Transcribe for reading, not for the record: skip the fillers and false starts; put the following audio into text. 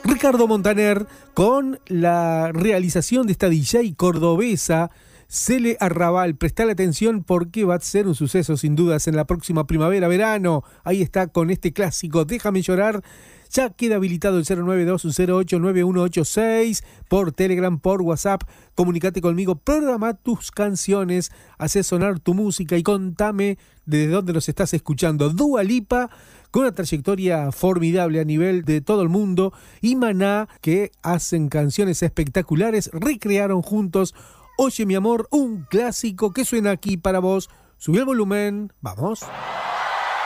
Ricardo Montaner con la realización de esta DJ cordobesa, Cele Arrabal. Prestale atención porque va a ser un suceso sin dudas en la próxima primavera-verano. Ahí está con este clásico, Déjame llorar. Ya queda habilitado el 092-108-9186 por Telegram, por WhatsApp. Comunicate conmigo, programa tus canciones, hace sonar tu música y contame desde dónde nos estás escuchando. Dua Lipa, con una trayectoria formidable a nivel de todo el mundo, y Maná, que hacen canciones espectaculares, recrearon juntos Oye mi amor, un clásico que suena aquí para vos. Subí el volumen, vamos.